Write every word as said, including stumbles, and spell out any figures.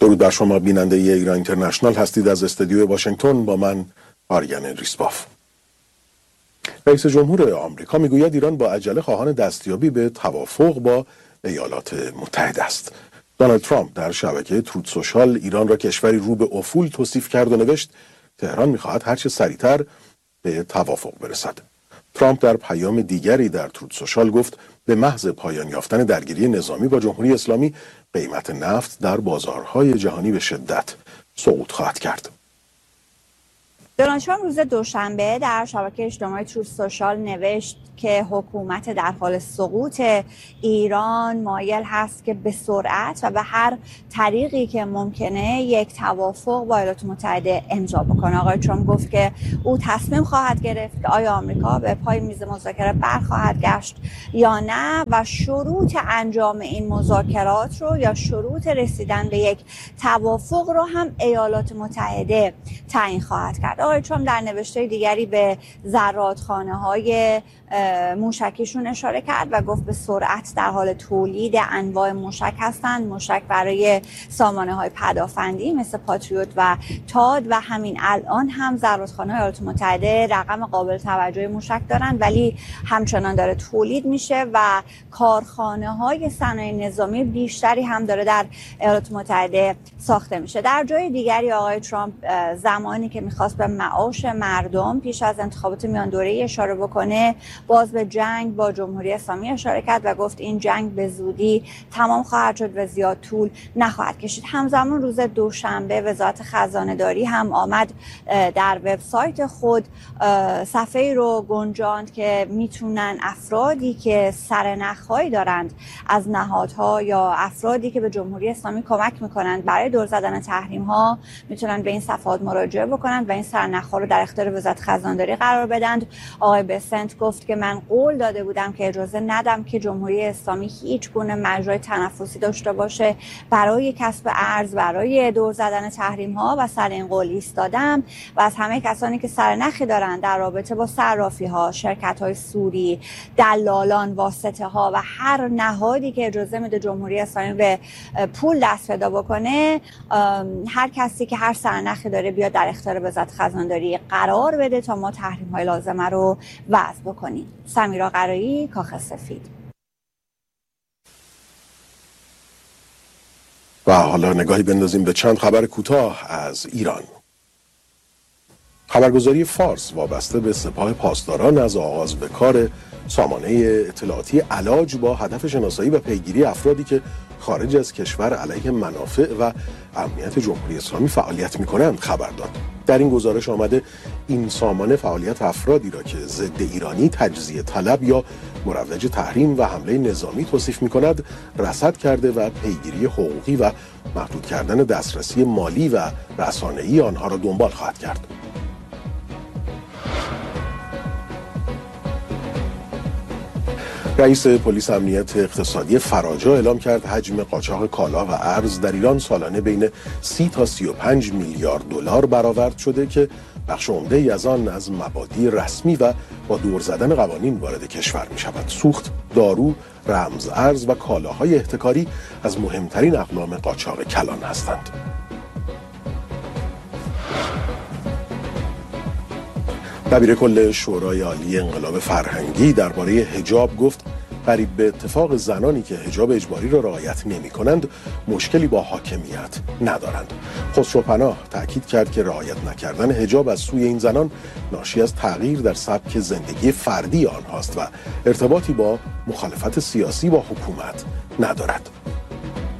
درود بر شما بیننده ای ایران اینترنشنال هستید. از استودیوی واشنگتن با من آریان ریسباف. رئیس جمهور آمریکا میگوید ایران با عجله خواهان دستیابی به توافق با ایالات متحده است. دونالد ترامپ در شبکه تروت سوشال ایران را کشوری رو به افول توصیف کرد و نوشت تهران میخواهد هرچه سریعتر به توافق برسد. ترامپ در پیام دیگری در تروت سوشال گفت به محض پایان یافتن درگیری نظامی با جمهوری اسلامی قیمت نفت در بازارهای جهانی به شدت سقوط خواهد کرد. دونالد ترامپ روز دوشنبه در شبکه اجتماعی تروت سوشال نوشت که حکومت در حال سقوط ایران مایل هست که به سرعت و به هر طریقی که ممکنه یک توافق با ایالات متحده امضا بکنه. آقای ترامپ گفت که او تصمیم خواهد گرفت که آیا آمریکا به پای میز مذاکره برخواهد گشت یا نه و شروط انجام این مذاکرات رو یا شروط رسیدن به یک توافق رو هم ایالات متحده تعیین خواهد کرد. آقای ترامپ در نوشته دیگری به زرادخانه‌های موشکیشون اشاره کرد و گفت به سرعت در حال تولید انواع موشک هستند، موشک برای سامانه های پدافندی مثل پاتریوت و تاد و همین الان هم زرادخانه‌های ایالات متحده رقم قابل توجهی موشک دارند ولی همچنان داره تولید میشه و کارخانه های صنایع نظامی بیشتری هم داره در ایالات متحده ساخته میشه. در جای دیگری آقای ترامپ زمانی که میخواست به معاش مردم پیش از انتخابات میان دوره‌ای اشاره بکنه باز به جنگ با جمهوری اسلامی اشاره کرد و گفت این جنگ به زودی تمام خواهد شد و زیاد طول نخواهد کشید. همزمان روز دوشنبه وزارت خزانه‌داری هم آمد در وبسایت خود صفحه‌ای رو گنجاند که میتونن افرادی که سرنخ‌هایی دارند از نهادها یا افرادی که به جمهوری اسلامی کمک میکنند برای دور زدن تحریم‌ها میتونن به این صفحات مراجعه بکنند و این سرنخ‌ها رو در اختیار وزارت خزانه‌داری قرار بدند. آقای بسنت گفت که من قول داده بودم که اجازه ندم که جمهوری اسلامی هیچ گونه مجرای تنفسی داشته باشه برای کسب ارز، برای دور زدن تحریم ها و سر این قول ایستادم و از همه کسانی که سرنخی دارن در رابطه با صرافی ها، شرکت های سوری، دلالان، واسطه ها و هر نهادی که اجازه میده جمهوری اسلامی به پول دست پیدا بکنه، هر کسی که هر سرنخی داره بیاد در اختیار وزارت خزانه‌داری قرار بده تا ما تحریم های لازمه رو وضع بکنیم. سمیرا قرایی، کاخ سفید. و حالا نگاهی بندازیم به چند خبر کوتاه از ایران. خبرگزاری فارس وابسته به سپاه پاسداران از آغاز به کار سامانه اطلاعاتی علاج با هدف شناسایی و پیگیری افرادی که خارج از کشور علیه منافع و امنیت جمهوری اسلامی فعالیت می‌کنند خبر داد. در این گزارش آمده این سامانه فعالیت افرادی را که ضد ایرانی، تجزیه طلب یا مروج تحریم و حمله نظامی توصیف می‌کند رصد کرده و پیگیری حقوقی و محدود کردن دسترسی مالی و رسانه‌ای آنها را دنبال خواهد کرد. رئیس پلیس امنیت اقتصادی فراجا اعلام کرد حجم قاچاق کالا و ارز در ایران سالانه بین سی تا سی و پنج میلیارد دلار برآورد شده که بخش عمده‌ای از آن از مبادی رسمی و با دور زدن قوانین وارد کشور می شود. سوخت، دارو، رمز ارز و کالاهای احتکاری از مهمترین اقلام قاچاق کلان هستند. دبیر کل شورای عالی انقلاب فرهنگی درباره حجاب گفت قریب به اتفاق زنانی که حجاب اجباری را رعایت نمی کنند مشکلی با حاکمیت ندارند. خسرو پناه تأکید کرد که رعایت نکردن حجاب از سوی این زنان ناشی از تغییر در سبک زندگی فردی آنهاست و ارتباطی با مخالفت سیاسی با حکومت ندارد.